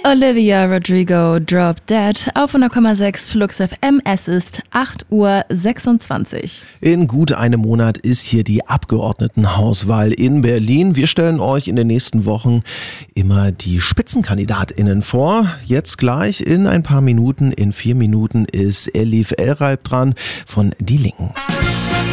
Olivia Rodrigo, Drop Dead auf 100,6 Flux FM. Es ist 8:26 Uhr. In gut einem Monat ist hier die Abgeordnetenhauswahl in Berlin. Wir stellen euch in den nächsten Wochen immer die SpitzenkandidatInnen vor. Jetzt gleich in ein paar Minuten, in 4 Minuten ist Elif Elreib dran von Die Linken.